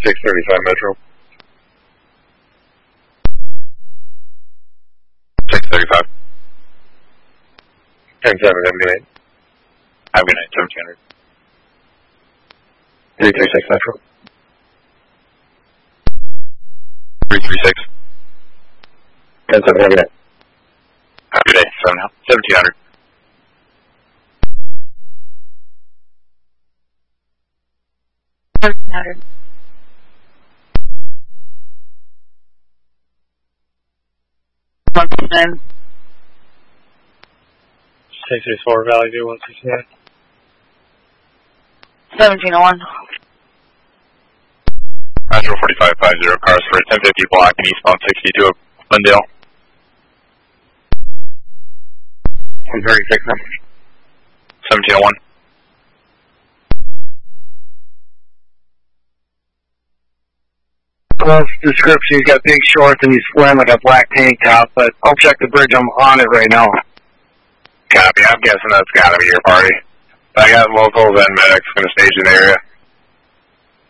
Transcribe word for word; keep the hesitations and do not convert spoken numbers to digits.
six thirty-five Metro. six thirty-five. ten seven, have a good night. Have a good night, seventeen hundred. three three six Metro. three three six. ten seven, have a good night. Have a good day, seventeen hundred. seventeen hundred. one six nine. six three four, Valley View one six nine. seventeen oh one. Metro forty-five fifty, cars for ten fifty block and eastbound sixty-two of Glendale. one thirty-six, number. seventeen oh one. Close description, he's got big shorts and he's wearing like a black tank top, but I'll check the bridge, I'm on it right now. Copy, I'm guessing that's gotta be your party. I got locals and medics gonna stage in the area.